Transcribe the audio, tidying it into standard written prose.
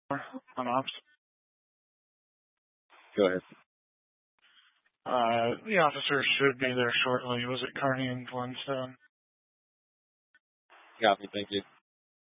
on ops. Go ahead. The officer should be there shortly. Was it Carney and Glenstone? Copy, thank you.